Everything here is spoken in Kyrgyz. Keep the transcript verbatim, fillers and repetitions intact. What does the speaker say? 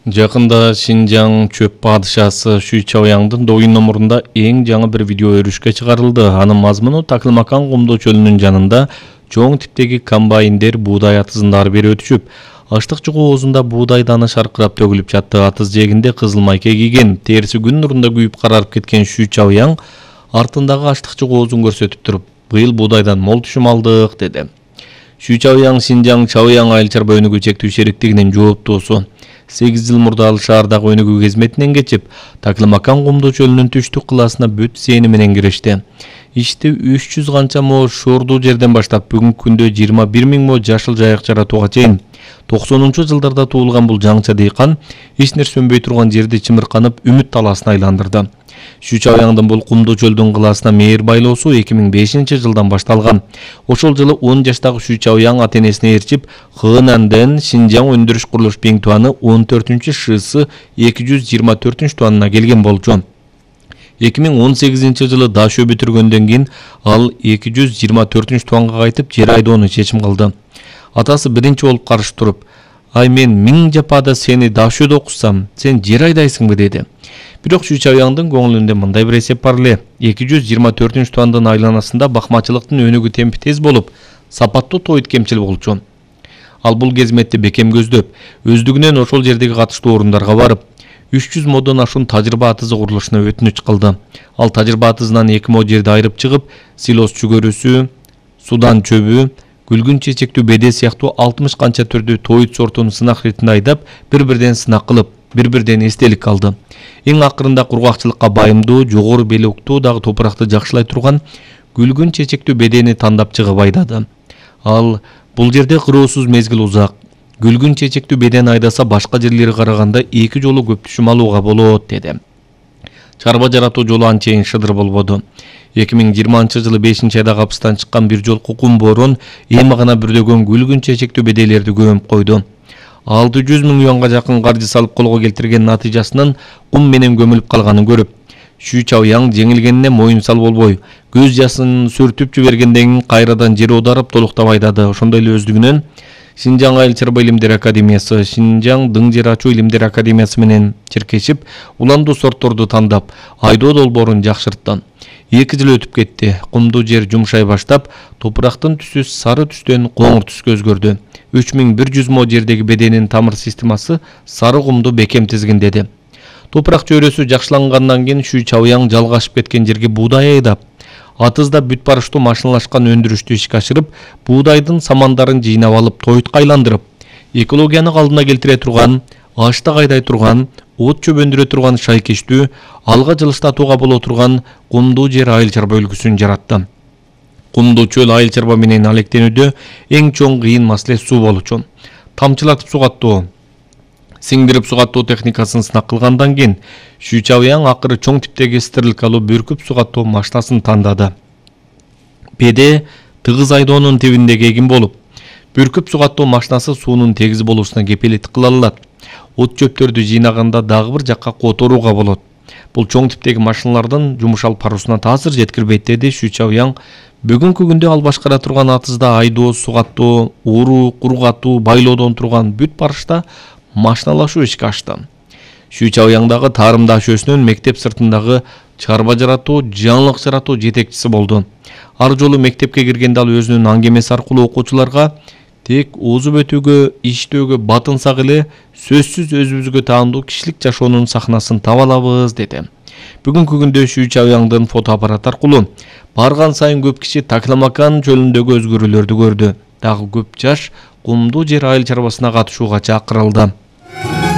Жакында Шинжаң чөп падышасы Шүй Чаояңдын доюн номурунда эң жаңы бир видео өрүшкө чыгарылды. Анын мазмуну Такылмакан кумдуу чөлүнүн жанында чоң типтеги комбайндер буудай атызындары бери өтүшүп, аштык чыгуу оозунда буудай даны шаркырап төгүлүп жатты. Атыз жээгинде кызыл майке кийген, терisi күн нурунда күйүп карарып кеткен Шүй Чаояң артындагы аштык чыгуу оозун көрсөтүп туруп, быйыл буудайдан мол түшүм алдык деди. Шүй Чаояң Шинжаң Чаояң айыл чарба өнүгүү чектүү шериктигинин жооптуусу. сегиз жыл мурда ал шаардагы өнүгүү кызметинен кечип, Такылмакан кумдуу чөлүнүн түштүк кылаасына бүт сени менен киришти. Ишти үч жүз канча мо шордуу жерден баштап бүгүнкү күндө жыйырма бир миң мо жашыл жайык жаратууга чейин токсонунчу жылдарда туулган бул жаңча дыйкан эч нерсе өнбөй турган жерди чымырканып үмүт талаасына айландырды. Шүй Чаояңдын бул кумдуу чөлдүн кылаасына мээр байлоосу эки миң бешинчи жылдан башталган. Ошол жылы он жаштагы Шүй Чаояң ата-энесине ээрчип, Хынандын Шинжаң өндүрүш курулуш бең туаны он төртүнчү ШС эки жүз жыйырма төртүнчү туанына келген болчу. эки миң он сегизинчи жылы дашөө бүтүргөндөн кийин ал эки жүз жыйырма төртүнчү туанга кайтып жер айдоону чечим кылды. Атасы биринчи болуп каршы туруп, "Ай, мен миң жапада сени дашөөдө окутсам, сен жер айдайсыңбы?" деди. Бирок Шүй Чаояңдын көңүлүндө мындай бир эсеп бар эле. эки жүз жыйырма төртүнчү туандын айланасында бакмачылыктын өнүгүү темпи тез болуп, сапаттуу тоойт кемчил болчу. Ал бул кезметти бекем көздөп, өздүгүнөн ошол жердеги катыштуу орундарга барып, үч жүз модон ашуун тажрыйба атызы курулушуна өтүнүч кылды. Ал тажрыйба атызынан эки мо жерди айырып чыгып, силос чүгөрүсү, судан чөбү, гүлгүн чечектүү беде сыяктуу алтымыш канча түрдүү тоойт сортун сынак ретинде айдап, бир-бирден сынак кылып, бир-бирден эстелик алды. Эң акырында кургакчылыкка байымдуу, жогору белоктуу дагы топуракты жакшылай турган гүлгүн чечектүү бедени тандап чыгып айдады. Ал бул жерде кыроосуз мезгил узак. Гүлгүн чечектүү беден айдаса башка жерлери караганда эки жолу көп түшүм алууга болот деди. Чарба жаратуу жолу анчейин шыдыр болбоду. эки миң жыйырманчы жылы бешинчи айда капыстан чыккан бир жолку кум борон эми гана бүрдөгөн гүлгүн чечектүү беделерди көмүп койду. алты жүз миң юанга жакын каржы салып колго келтирген натыйжасынын кум менен көмүлүп калганын көрүп, Шүй Чаояң жеңилгенине моюн сал болбой, көз жасын сүртүп жибергенден кийин кайрадан жер оодарып толуктап айдады. Ошондой эле өздүгүнөн Шинжаң айыл чарба илимдер академиясы, Шинжаң дың жер ачуу илимдер академиясы менен чиркешип, уландуу сортторду тандап, айдоо долбоорун жакшыртты. эки жыл өтүп кетти. Кумдуу жер жумшай баштап, топурактын түсү сары түстөн коңур түскө өзгөрдү. үч миң бир жүз мо жердеги беденин тамыр системасы сары кумду бекем тизгиндеди. Топурак чөйрөсү жакшылангандан кийин Шүй Чаояң жалгашып кеткен жерге буудай айдап, атызда бүт барыштуу машиналашкан өндүрүштү ишке ашырып, буудайдын самандарын жыйнап алып, тойтка айландырып, экологияны калдына келтире турган, аштык айдай турган, от чөп өндүрө турган шайкештүү, алга жылыштатууга боло турган кумдуу жер айыл чарба өлкөсүн жаратты. Кумдуу чөл айыл чарба менен алектенүүдө эң чоң кыйын маселе суу болчу. Тамчылатып сугаттоо, сиңдирип сугаттоо техникасын сынак кылгандан кийин Шүй Чаояң акыры чоң типтеги стерилкалуу бүркүп сугаттоо машинасын тандады. Беде тыгыз айдоонун тибинде эгин болуп, бүркүп сугаттоо машинасы суунун тегиз болуусуна кепилдик кыла алат. От чөптөрдү жыйнаганда дагы бир жакка которууга болот. Бул чоң типтеги машиналардын жумуш алып баруусуна таасир жеткирбейт деди Шүй Чаояң. Бүгүнкү күндө ал башкара турган атызда айдоо, сугаттоо, уруу, кургатуу, байлоодон турган бүт барышта машиналашуу ишке ашты. Шүй Чаояңдагы таарым дашөөсүнөн мектеп сыртындагы чарба жаратуу, жаңылык жаратуу жетекчиси болду. Ар жолу мектепке киргенде ал өзүнүн аңгемеси аркылуу окуучуларга тек озуп өтүүгө, иштөөгө батынсак эле сөзсүз өзүбүзгө таандуу кишилик жашоонун сахнасын таба алабыз деди. Бүгүнкү күндө Шүй Чаояңдын фотоаппарат аркылуу барган сайын көп киши Такылмакан чөлүндөгү өзгөрүүлөрдү көрдү. Дагы көп жаш кумдуу жер айыл чарбасына катышууга чакырылды.